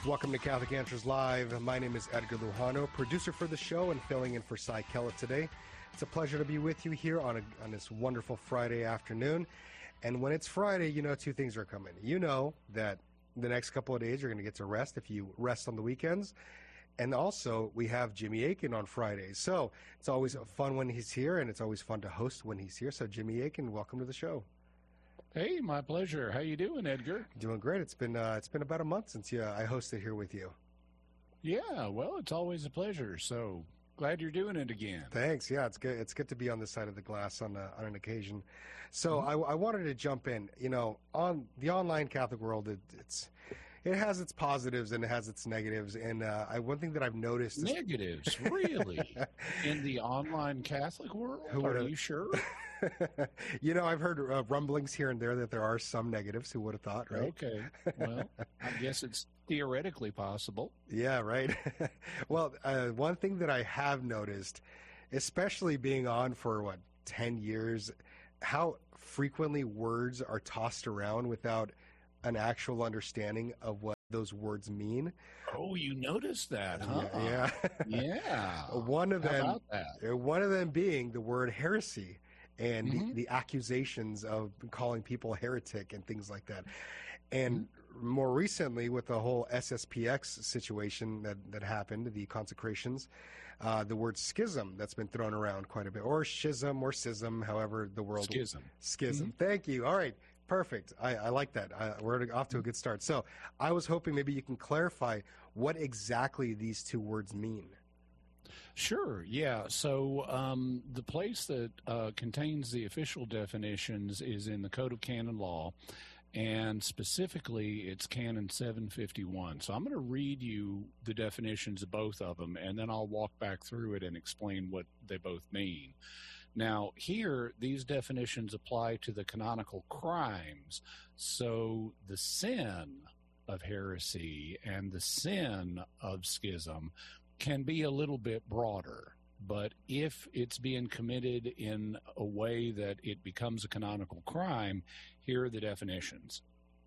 Welcome to Catholic Answers Live. My name is Edgar Lujano, producer for the show and filling in for Cy Kellett today. It's a pleasure to be with you here on this wonderful Friday afternoon. And when it's Friday, you know two things are coming. You know that the next couple of days you're going to get to rest if you rest on the weekends. And also, we have Jimmy Akin on Fridays. So it's always fun when he's here, and it's always fun to host when he's here. So Jimmy Akin, welcome to the show. Hey, my pleasure. How you doing, Edgar? Doing great. It's been about a month since I hosted here with you. Yeah, well, it's always a pleasure. So glad you're doing it again. Thanks. Yeah, it's good. It's good to be on this side of the glass on an occasion. So I wanted to jump in. You know, on the online Catholic world, it has its positives and it has its negatives. And one thing that I've noticed is negatives, really, in the online Catholic world. Are you sure? You know, I've heard rumblings here and there that there are some negatives. Who would have thought, right? Okay. Well, I guess it's theoretically possible. Yeah, right. Well, one thing that I have noticed, especially being on for 10 years, how frequently words are tossed around without an actual understanding of what those words mean. Oh, you noticed that, huh? Yeah. Yeah. One of them being the word heresy and the accusations of calling people heretic and things like that. And more recently, with the whole SSPX situation that happened, the consecrations, the word schism that's been thrown around quite a bit, or schism or schism, however the world... Schism. Thank you. All right. Perfect. I like that. We're off to a good start. So I was hoping maybe you can clarify what exactly these two words mean. Sure. Yeah. So the place that contains the official definitions is in the Code of Canon Law, and specifically it's Canon 751. So I'm going to read you the definitions of both of them, and then I'll walk back through it and explain what they both mean. Now, here, these definitions apply to the canonical crimes. So the sin of heresy and the sin of schism can be a little bit broader. But if it's being committed in a way that it becomes a canonical crime, here are the definitions.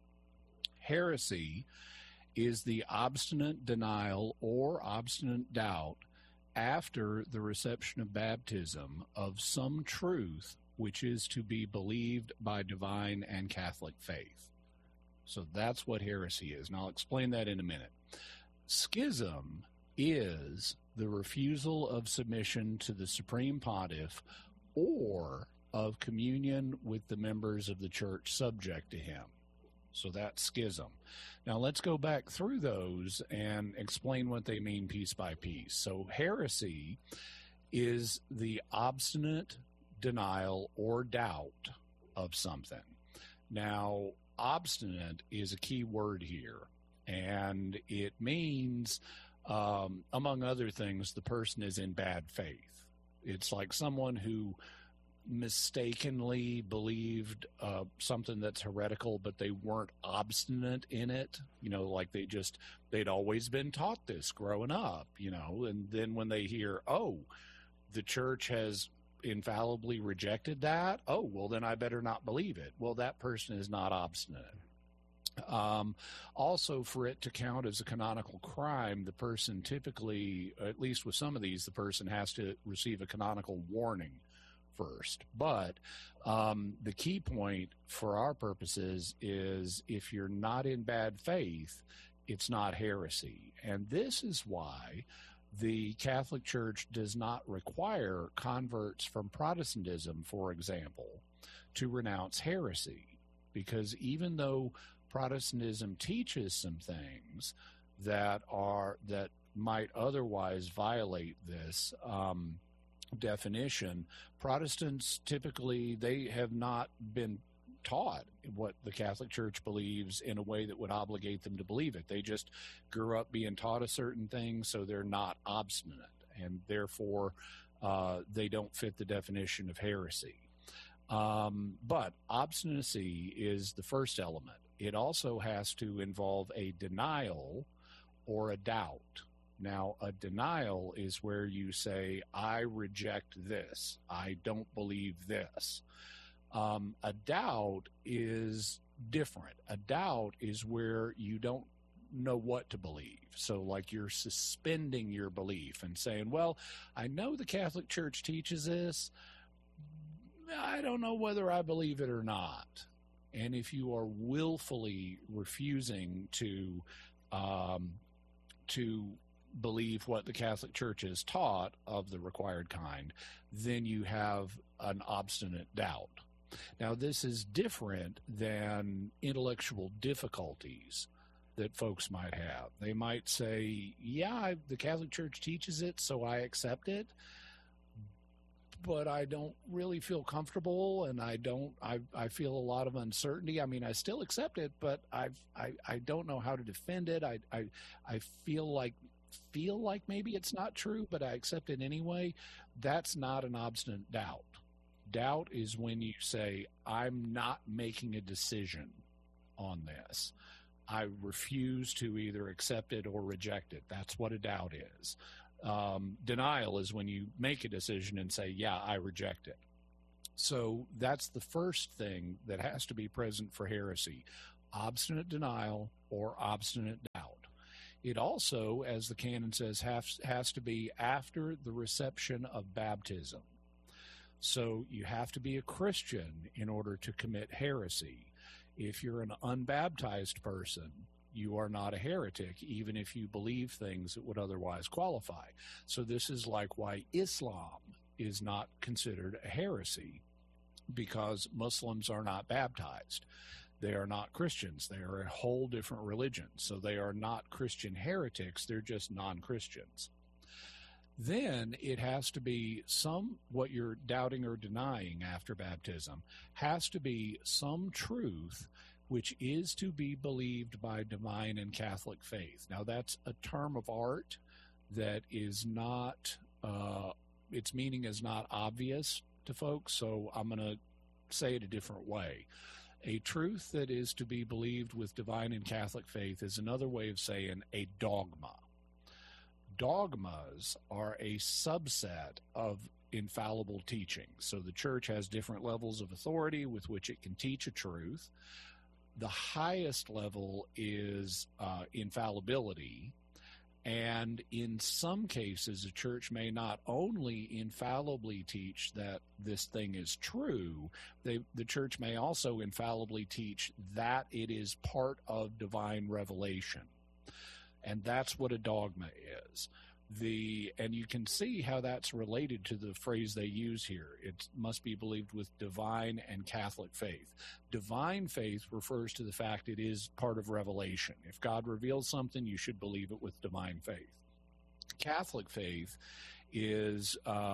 Heresy is the obstinate denial or obstinate doubt after the reception of baptism of some truth which is to be believed by divine and Catholic faith. So that's what heresy is. And I'll explain that in a minute. Schism is the refusal of submission to the Supreme Pontiff or of communion with the members of the church subject to him. So that's schism. Now let's go back through those and explain what they mean piece by piece. So heresy is the obstinate denial or doubt of something. Now, obstinate is a key word here, and it means, among other things, the person is in bad faith. It's like someone who mistakenly believed something that's heretical, but they weren't obstinate in it. You know, like they'd always been taught this growing up, you know, and then when they hear, oh, the church has infallibly rejected that, oh, well, then I better not believe it. Well, that person is not obstinate. Also, for it to count as a canonical crime, the person typically, at least with some of these, the person has to receive a canonical warning first. But the key point for our purposes is if you're not in bad faith, it's not heresy. And this is why the Catholic Church does not require converts from Protestantism, for example, to renounce heresy. Because even though Protestantism teaches some things that might otherwise violate this definition, Protestants typically, they have not been taught what the Catholic Church believes in a way that would obligate them to believe it. They just grew up being taught a certain thing, so they're not obstinate, and therefore they don't fit the definition of heresy. But obstinacy is the first element. It also has to involve a denial or a doubt. Now, a denial is where you say, I reject this. I don't believe this. A doubt is different. A doubt is where you don't know what to believe. So like you're suspending your belief and saying, well, I know the Catholic Church teaches this. I don't know whether I believe it or not. And if you are willfully refusing to believe what the Catholic Church has taught of the required kind, then you have an obstinate doubt. Now, this is different than intellectual difficulties that folks might have. They might say, yeah, the Catholic Church teaches it, so I accept it, but I don't really feel comfortable, and I feel a lot of uncertainty. I mean, I still accept it, but I don't know how to defend it. I feel like maybe it's not true, but I accept it anyway. That's not an obstinate doubt. Doubt is when you say, I'm not making a decision on this. I refuse to either accept it or reject it. That's what a doubt is. Denial is when you make a decision and say, yeah, I reject it. So that's the first thing that has to be present for heresy: obstinate denial or obstinate doubt. It also, as the canon says, has to be after the reception of baptism. So you have to be a Christian in order to commit heresy. If you're an unbaptized person, you are not a heretic, even if you believe things that would otherwise qualify. So this is like why Islam is not considered a heresy, because Muslims are not baptized. They are not Christians. They are a whole different religion. So they are not Christian heretics. They're just non-Christians. Then it has to be what you're doubting or denying after baptism has to be some truth which is to be believed by divine and Catholic faith. Now, that's a term of art that is not, its meaning is not obvious to folks, so I'm going to say it a different way. A truth that is to be believed with divine and Catholic faith is another way of saying a dogma. Dogmas are a subset of infallible teaching. So the church has different levels of authority with which it can teach a truth. The highest level is infallibility. And in some cases, a church may not only infallibly teach that this thing is true, the church may also infallibly teach that it is part of divine revelation. And that's what a dogma is. And you can see how that's related to the phrase they use here. It must be believed with divine and Catholic faith. Divine faith refers to the fact it is part of revelation. If God reveals something, you should believe it with divine faith. Catholic faith is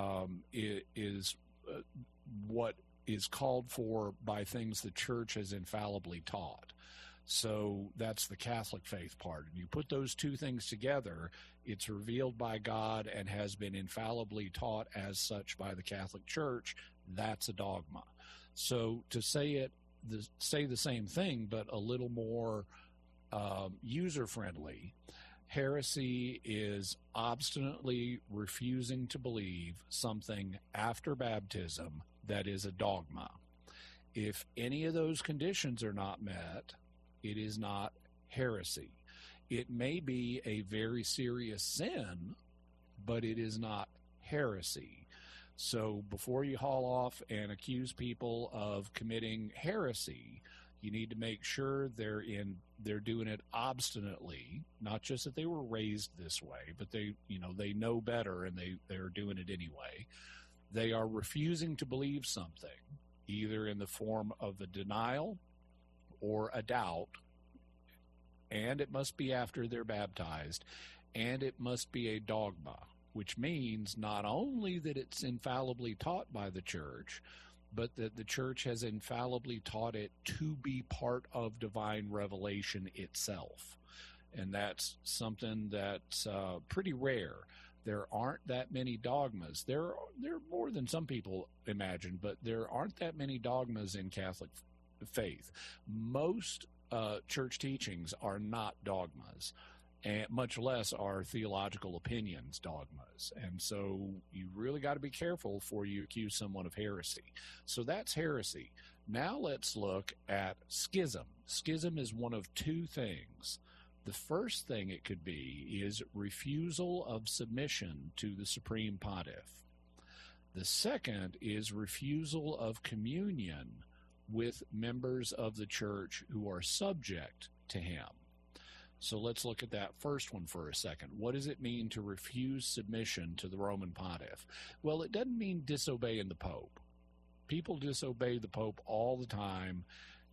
what is called for by things the church has infallibly taught. So that's the Catholic faith part. And you put those two things together, it's revealed by God and has been infallibly taught as such by the Catholic Church. That's a dogma. So to say the same thing, but a little more user-friendly, heresy is obstinately refusing to believe something after baptism that is a dogma. If any of those conditions are not met, it is not heresy. It may be a very serious sin, but it is not heresy. So before you haul off and accuse people of committing heresy, you need to make sure they're doing it obstinately, not just that they were raised this way, but they know better and they're doing it anyway. They are refusing to believe something, either in the form of a denial or a doubt, and it must be after they're baptized, and it must be a dogma, which means not only that it's infallibly taught by the church, but that the church has infallibly taught it to be part of divine revelation itself. And that's something that's pretty rare. There aren't that many dogmas. There are more than some people imagine, but there aren't that many dogmas in Catholic faith. Most church teachings are not dogmas, and much less are theological opinions dogmas. And so you really got to be careful before you accuse someone of heresy. So that's heresy. Now let's look at schism. Schism is one of two things. The first thing it could be is refusal of submission to the Supreme Pontiff. The second is refusal of communion with members of the church who are subject to him. So let's look at that first one for a second. What does it mean to refuse submission to the Roman Pontiff? Well, it doesn't mean disobeying the Pope. People disobey the Pope all the time,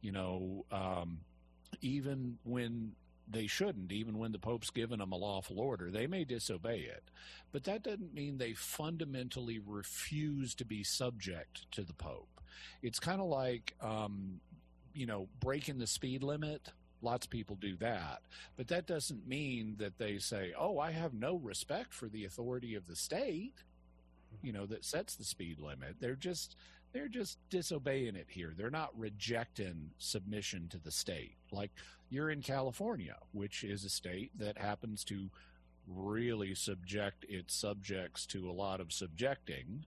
even when they shouldn't, even when the Pope's given them a lawful order. They may disobey it, but that doesn't mean they fundamentally refuse to be subject to the Pope. It's kind of like, breaking the speed limit. Lots of people do that, but that doesn't mean that they say, oh, I have no respect for the authority of the state, that sets the speed limit. They're just disobeying it here. They're not rejecting submission to the state. Like you're in California, which is a state that happens to really subject its subjects to a lot of subjecting.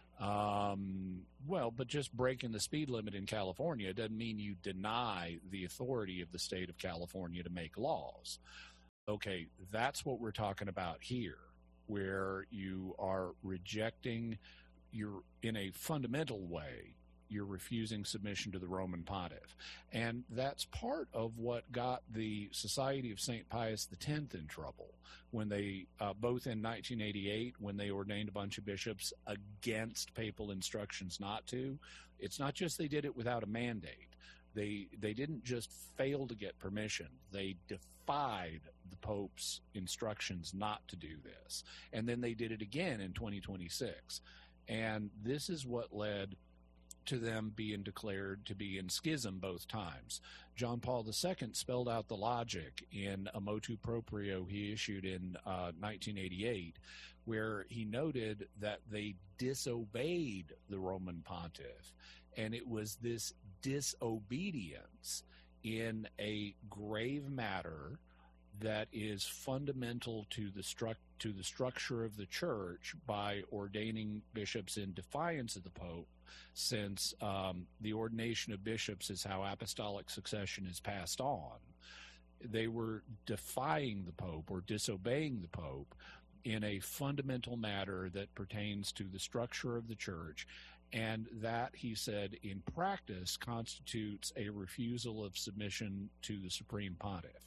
But just breaking the speed limit in California doesn't mean you deny the authority of the state of California to make laws. Okay, that's what we're talking about here, where you are rejecting, you're in a fundamental way, you're refusing submission to the Roman Pontiff. And that's part of what got the Society of St. Pius X in trouble when they, both in 1988, when they ordained a bunch of bishops against papal instructions not to. It's not just they did it without a mandate. They didn't just fail to get permission. They defied the Pope's instructions not to do this. And then they did it again in 2026. And this is what led to them being declared to be in schism both times. John Paul II spelled out the logic in a motu proprio he issued in 1988, where he noted that they disobeyed the Roman Pontiff, and it was this disobedience in a grave matter that is fundamental to the structure of the church by ordaining bishops in defiance of the Pope, since the ordination of bishops is how apostolic succession is passed on. They were defying the Pope or disobeying the Pope in a fundamental matter that pertains to the structure of the church, and that, he said, in practice constitutes a refusal of submission to the Supreme Pontiff.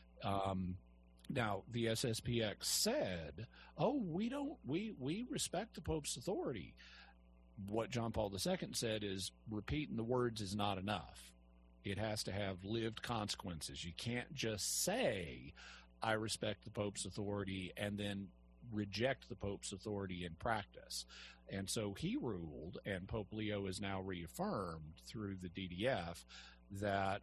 Now, the SSPX said, oh, we respect the Pope's authority. What John Paul II said is repeating the words is not enough. It has to have lived consequences. You can't just say, I respect the Pope's authority, and then reject the Pope's authority in practice. And so he ruled, and Pope Leo is now reaffirmed through the DDF, that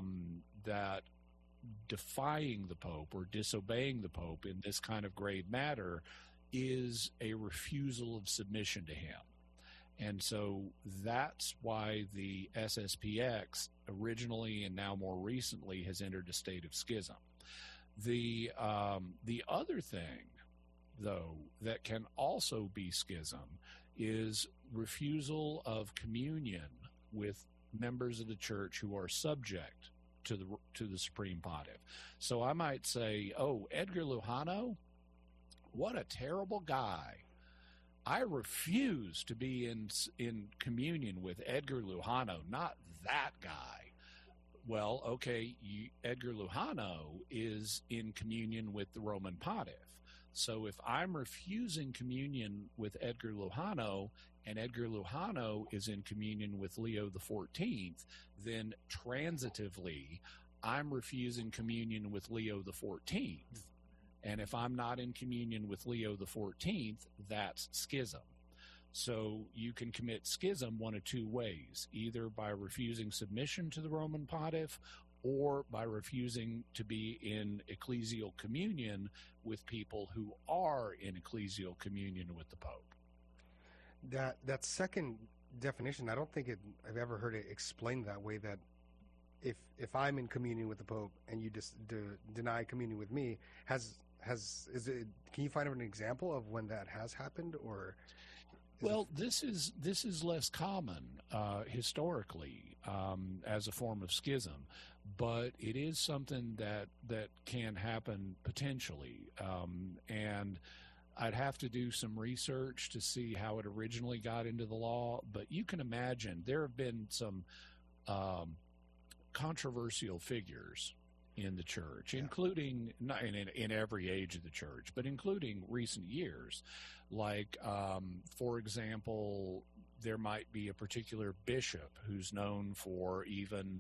defying the Pope or disobeying the Pope in this kind of grave matter is a refusal of submission to him. And so that's why the SSPX originally and now more recently has entered a state of schism. The other thing, though, that can also be schism is refusal of communion with members of the church who are subject to the Supreme Pontiff. So I might say, oh, Edgar Lujano, what a terrible guy. I refuse to be in communion with Edgar Lujano, not that guy. Well, okay, Edgar Lujano is in communion with the Roman Pontiff. So if I'm refusing communion with Edgar Lujano and Edgar Lujano is in communion with Leo XIV, then transitively, I'm refusing communion with Leo XIV. And if I'm not in communion with Leo XIV, that's schism. So you can commit schism one of two ways, either by refusing submission to the Roman Pontiff or by refusing to be in ecclesial communion with people who are in ecclesial communion with the Pope. That second definition, I don't think I've ever heard it explained that way, that if I'm in communion with the Pope and you just deny communion with me, can you find an example of when that has happened, or? Well, this is less common historically as a form of schism. but it is something that can happen potentially. And I'd have to do some research to see how it originally got into the law, but you can imagine there have been some controversial figures in the church, including in every age of the church, but including recent years. Like, for example, there might be a particular bishop who's known for even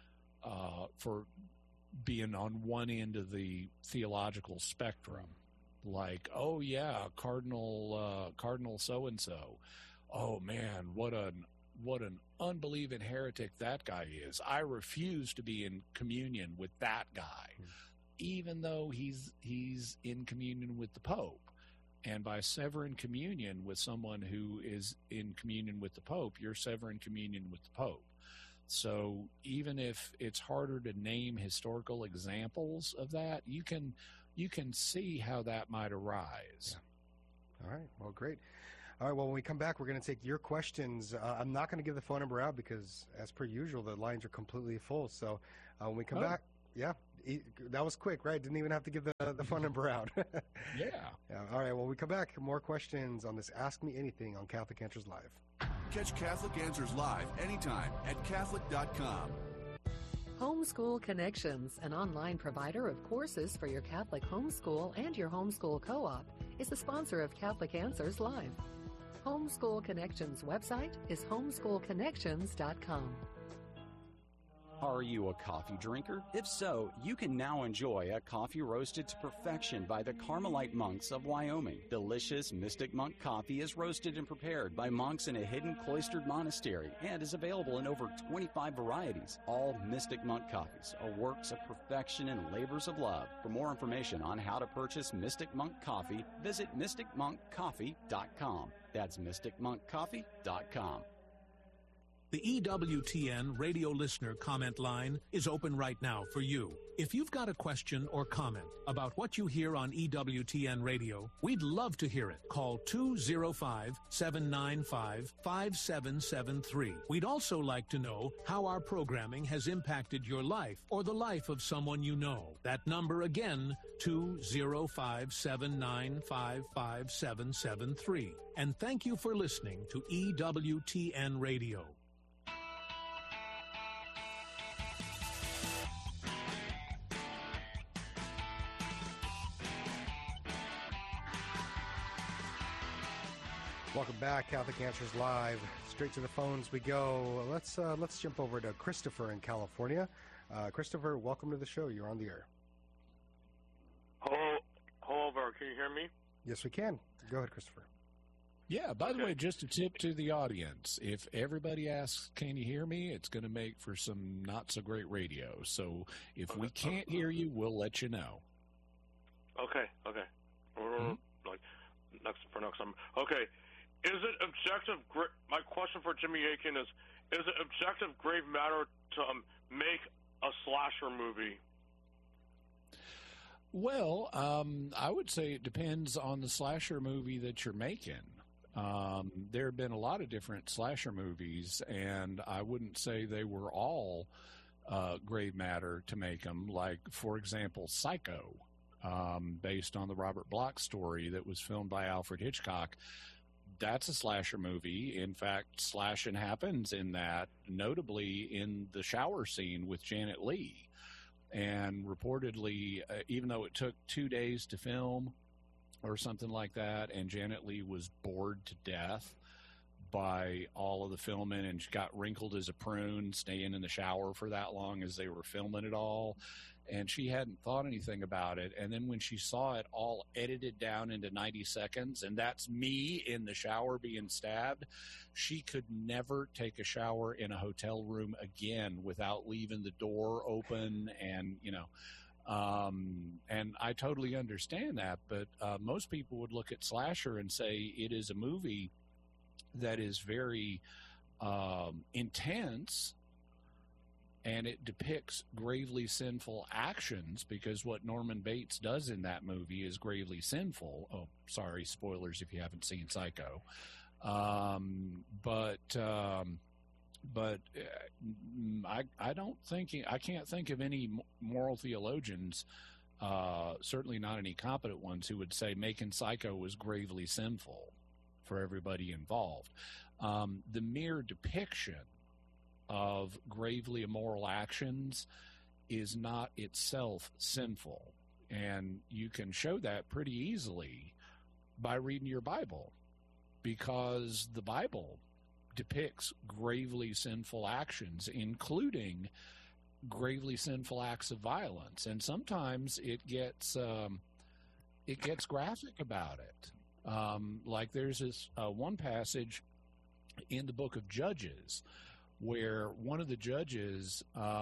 for being on one end of the theological spectrum. Like, oh yeah, Cardinal so-and-so. Oh man, what an unbelieving heretic that guy is. I refuse to be in communion with that guy, even though he's in communion with the Pope. And by severing communion with someone who is in communion with the Pope, you're severing communion with the Pope. So even if it's harder to name historical examples of that, you can see how that might arise. Yeah. All right. Well, great. All right. Well, when we come back, we're going to take your questions. I'm not going to give the phone number out because, as per usual, the lines are completely full. So when we come back, that was quick, right? Didn't even have to give the phone number out. Yeah. All right. Well, we come back. More questions on this Ask Me Anything on Catholic Answers Live. Catch Catholic Answers Live anytime at Catholic.com. Homeschool Connections, an online provider of courses for your Catholic homeschool and your homeschool co-op, is the sponsor of Catholic Answers Live. Homeschool Connections website is homeschoolconnections.com. Are you a coffee drinker? If so, you can now enjoy a coffee roasted to perfection by the Carmelite monks of Wyoming. Delicious Mystic Monk coffee is roasted and prepared by monks in a hidden cloistered monastery and is available in over 25 varieties. All Mystic Monk coffees are works of perfection and labors of love. For more information on how to purchase Mystic Monk coffee, visit mysticmonkcoffee.com. That's mysticmonkcoffee.com. The EWTN radio listener comment line is open right now for you. If you've got a question or comment about what you hear on EWTN radio, we'd love to hear it. Call 205-795-5773. We'd also like to know how our programming has impacted your life or the life of someone you know. That number again, 205-795-5773. And thank you for listening to EWTN radio. Welcome back, Catholic Answers Live. Straight to the phones we go. Let's jump over to Christopher in California. Christopher, welcome to the show. You're on the air. Hello, can you hear me? Yes, we can. Go ahead, Christopher. Yeah, by the way, just a tip to the audience. If everybody asks, can you hear me? It's going to make for some not so great radio. So if we can't hear you, we'll let you know. Okay. Like next time. Okay. Is it objective? My question for Jimmy Akin is it objective grave matter to make a slasher movie? Well, I would say it depends on the slasher movie that you're making. There have been a lot of different slasher movies, and I wouldn't say they were all grave matter to make them. Like, for example, Psycho, based on the Robert Bloch story that was filmed by Alfred Hitchcock. That's a slasher movie. In fact, slashing happens in that, notably in the shower scene with Janet Leigh. And reportedly, even though it took 2 days to film or something like that, and Janet Leigh was bored to death by all of the filming and she got wrinkled as a prune staying in the shower for that long as they were filming it all. And she hadn't thought anything about it. And then when she saw it all edited down into 90 seconds, and that's me in the shower being stabbed, she could never take a shower in a hotel room again without leaving the door open. And, and I totally understand that. But most people would look at slasher and say it is a movie that is very intense, and it depicts gravely sinful actions, because what Norman Bates does in that movie is gravely sinful. Oh, sorry, spoilers if you haven't seen Psycho. But But I can't think of any moral theologians, certainly not any competent ones, who would say Macon Psycho was gravely sinful for everybody involved. The mere depiction of gravely immoral actions is not itself sinful. And you can show that pretty easily by reading your Bible, because the Bible depicts gravely sinful actions, including gravely sinful acts of violence. And sometimes it gets graphic about it. Like there's this one passage in the book of Judges where one of the judges,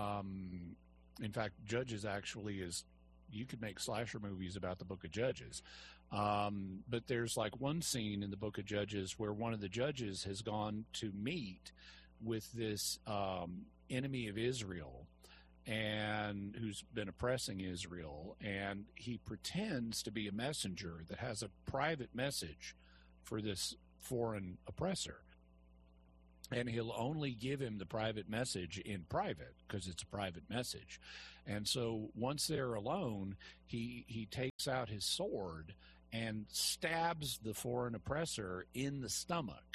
in fact, Judges actually is, you could make slasher movies about the book of Judges. But there's like one scene in the book of Judges where one of the judges has gone to meet with this enemy of Israel, and who's been oppressing Israel, and he pretends to be a messenger that has a private message for this foreign oppressor. And he'll only give him the private message in private because it's a private message. And so once they're alone, he takes out his sword and stabs the foreign oppressor in the stomach.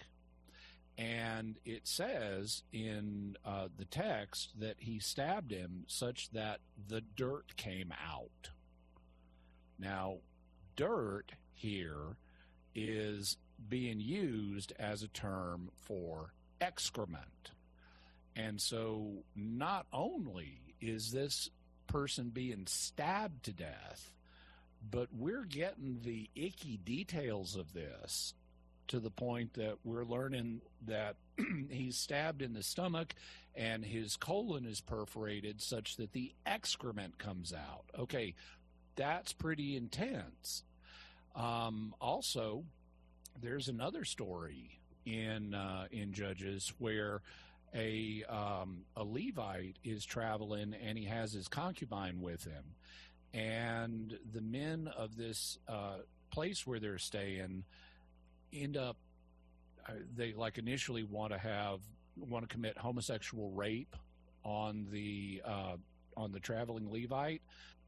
And it says in the text that he stabbed him such that the dirt came out. Now, dirt here is being used as a term for excrement. And so not only is this person being stabbed to death, but we're getting the icky details of this to the point that we're learning that he's stabbed in the stomach and his colon is perforated such that the excrement comes out. Okay, that's pretty intense. Also, there's another story in Judges where a Levite is traveling and he has his concubine with him, and the men of this place where they're staying end up, they like initially want to commit homosexual rape on the traveling Levite,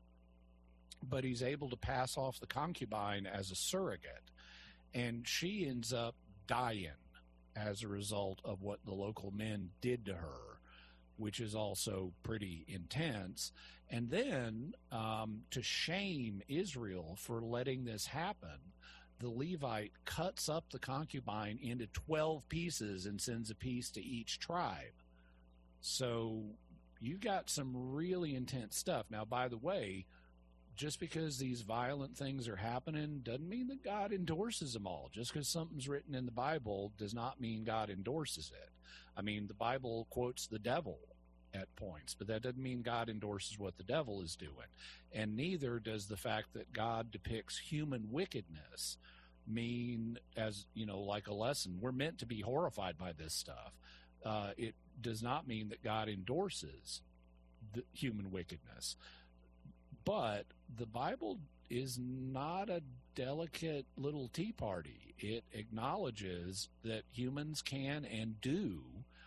but he's able to pass off the concubine as a surrogate, and she ends up dying as a result of what the local men did to her, which is also pretty intense. And then to shame Israel for letting this happen, the Levite cuts up the concubine into 12 pieces and sends a piece to each tribe. So you got some really intense stuff. Now, by the way, just because these violent things are happening doesn't mean that God endorses them all. Just because something's written in the Bible does not mean God endorses it. I mean, the Bible quotes the devil at points, but that doesn't mean God endorses what the devil is doing. And neither does the fact that God depicts human wickedness mean, as, you know, like a lesson. We're meant to be horrified by this stuff. It does not mean that God endorses the human wickedness. But the Bible is not a delicate little tea party. It acknowledges that humans can and do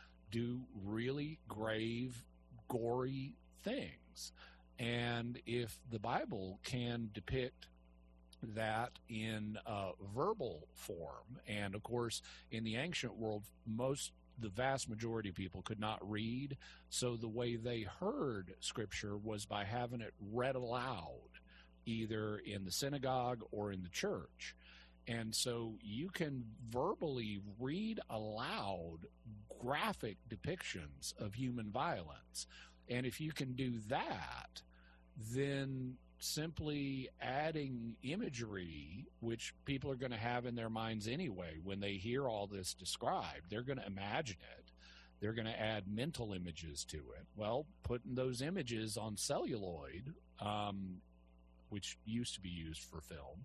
really grave, gory things. And if the Bible can depict that in verbal form, and of course in the ancient world, the vast majority of people could not read, so the way they heard Scripture was by having it read aloud, either in the synagogue or in the church. And so you can verbally read aloud graphic depictions of human violence. And if you can do that, then simply adding imagery, which people are going to have in their minds anyway, when they hear all this described, they're going to imagine it. They're going to add mental images to it. Well, putting those images on celluloid, which used to be used for film,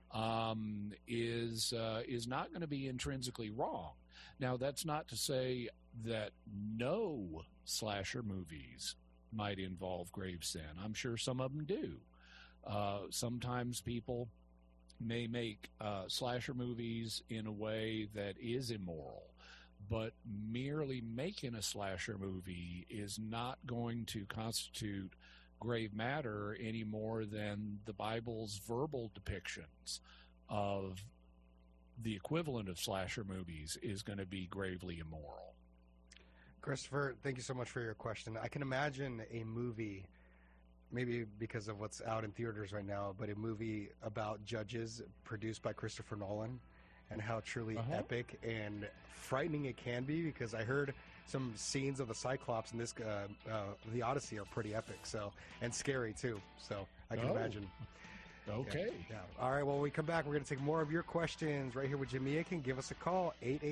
is not going to be intrinsically wrong. Now, that's not to say that no slasher movies might involve grave sin. I'm sure some of them do. Sometimes people may make slasher movies in a way that is immoral, but merely making a slasher movie is not going to constitute grave matter any more than the Bible's verbal depictions of the equivalent of slasher movies is going to be gravely immoral. Christopher, thank you so much for your question. I can imagine a movie, maybe because of what's out in theaters right now, but a movie about judges produced by Christopher Nolan and how truly epic and frightening it can be, because I heard some scenes of the Cyclops in this the Odyssey are pretty epic, so, and scary too, so I can imagine. Okay. Yeah. All right, well, when we come back, we're going to take more of your questions right here with Jimmy Akin. Give us a call,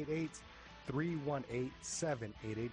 888-318-7884.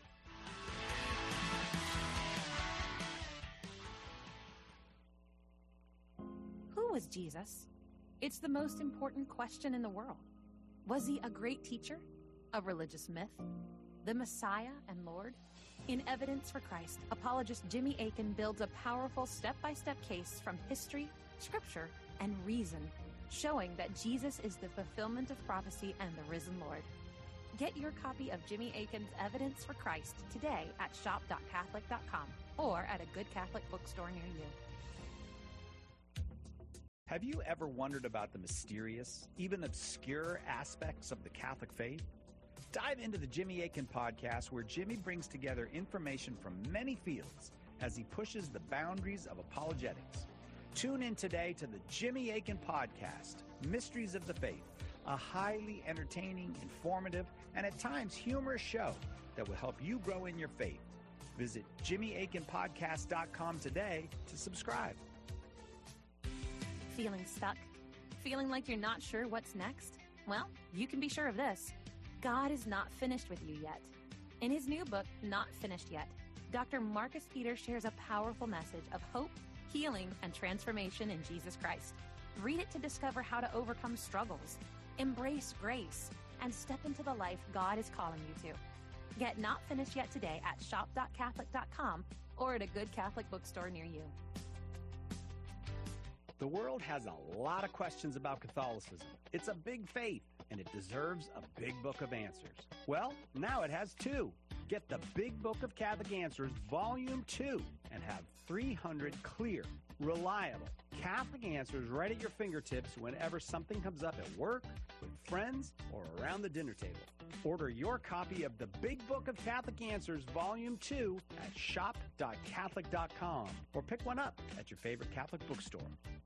Who was Jesus? It's the most important question in the world. Was he a great teacher? A religious myth? The Messiah and Lord? In Evidence for Christ, apologist Jimmy Akin builds a powerful step-by-step case from history, scripture, and reason, showing that Jesus is the fulfillment of prophecy and the risen Lord. Get your copy of Jimmy Akin's Evidence for Christ today at shop.catholic.com or at a good Catholic bookstore near you. Have you ever wondered about the mysterious, even obscure aspects of the Catholic faith? Dive into the Jimmy Akin podcast, where Jimmy brings together information from many fields as he pushes the boundaries of apologetics. Tune in today to the Jimmy Akin podcast, Mysteries of the Faith, a highly entertaining, informative, and at times humorous show that will help you grow in your faith. Visit JimmyAkinPodcast.com today to subscribe. Feeling stuck? Feeling like you're not sure what's next? Well, you can be sure of this. God is not finished with you yet. In his new book, Not Finished Yet, Dr. Marcus Peters shares a powerful message of hope, healing, and transformation in Jesus Christ. Read it to discover how to overcome struggles, embrace grace, and step into the life God is calling you to. Get Not Finished Yet today at shop.catholic.com or at a good Catholic bookstore near you. The world has a lot of questions about Catholicism. It's a big faith, and it deserves a big book of answers. Well, now it has two. Get the Big Book of Catholic Answers, Volume 2, and have 300 clear, reliable Catholic answers right at your fingertips whenever something comes up at work, with friends, or around the dinner table. Order your copy of the Big Book of Catholic Answers, Volume 2 at shop.catholic.com, or pick one up at your favorite Catholic bookstore.